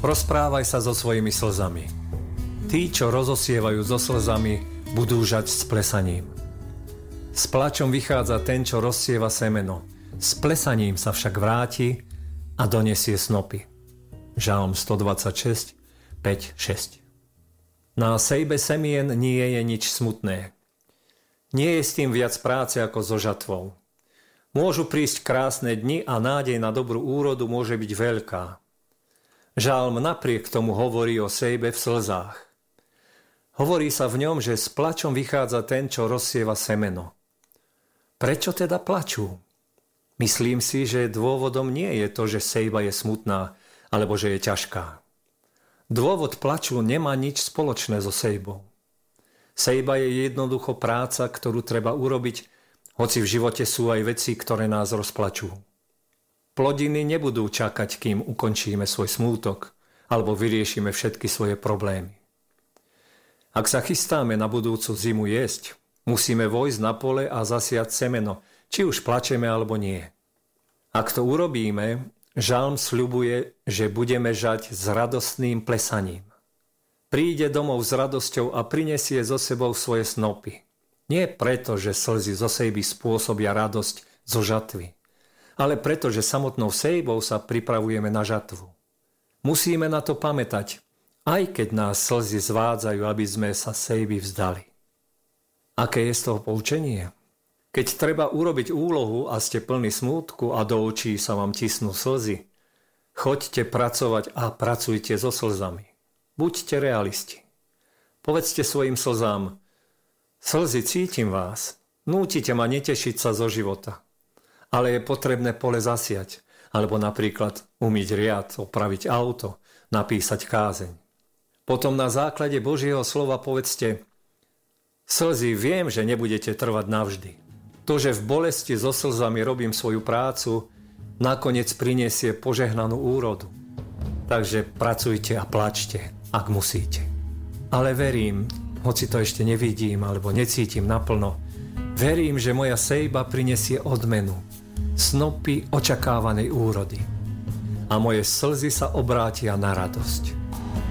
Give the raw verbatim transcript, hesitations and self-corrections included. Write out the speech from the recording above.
Rozprávaj sa so svojimi slzami. Tí, čo rozosievajú so slzami, budú žať s plesaním. S plačom vychádza ten, čo rozsieva semeno. S plesaním sa však vráti a donesie snopy. Žalm stodvadsaťšesť, päť šesť. Na sejbe semien nie je nič smutné. Nie je s tým viac práce ako so žatvou. Môžu prísť krásne dni a nádej na dobrú úrodu môže byť veľká. Žalm napriek tomu hovorí o sejbe v slzách. Hovorí sa v ňom, že s plačom vychádza ten, čo rozsieva semeno. Prečo teda plačú? Myslím si, že dôvodom nie je to, že sejba je smutná, alebo že je ťažká. Dôvod plaču nemá nič spoločné so sejbou. Sejba je jednoducho práca, ktorú treba urobiť, hoci v živote sú aj veci, ktoré nás rozplačú. Plodiny nebudú čakať, kým ukončíme svoj smútok, alebo vyriešime všetky svoje problémy. Ak sa chystáme na budúcu zimu jesť, musíme vojsť na pole a zasiať semeno, či už plačeme alebo nie. Ak to urobíme, žalm sľubuje, že budeme žať s radostným plesaním. Príde domov s radosťou a prinesie so sebou svoje snopy. Nie preto, že slzy zo sejby spôsobia radosť zo žatvy, ale preto, že samotnou sejbou sa pripravujeme na žatvu. Musíme na to pamätať, aj keď nás slzy zvádzajú, aby sme sa sejby vzdali. Aké je z toho poučenie? Keď treba urobiť úlohu a ste plní smútku a do očí sa vám tisnú slzy, choďte pracovať a pracujte so slzami. Buďte realisti. Povedzte svojim slzám: slzy, cítim vás, nútite ma netešiť sa zo života, ale je potrebné pole zasiať, alebo napríklad umyť riad, opraviť auto, napísať kázeň. Potom na základe Božieho slova povedzte: slzy, viem, že nebudete trvať navždy. To, že v bolesti so slzami robím svoju prácu, nakoniec prinesie požehnanú úrodu. Takže pracujte a plačte, ak musíte. Ale verím, hoci to ešte nevidím alebo necítim naplno, verím, že moja sejba prinesie odmenu, snopy očakávanej úrody. A moje slzy sa obrátia na radosť.